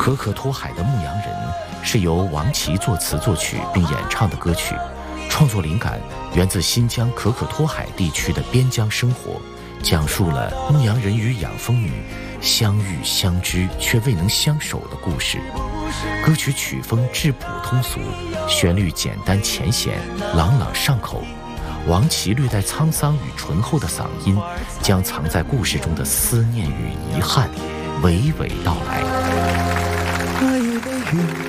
可可托海的《牧羊人》是由王琦作词作曲并演唱的歌曲，创作灵感源自新疆可可托海地区的边疆生活，讲述了牧羊人与养蜂女相遇相知却未能相守的故事。歌曲曲风质朴通俗，旋律简单浅显，朗朗上口。王琦略带沧桑与醇厚的嗓音，将藏在故事中的思念与遗憾娓娓道来。 爱的雨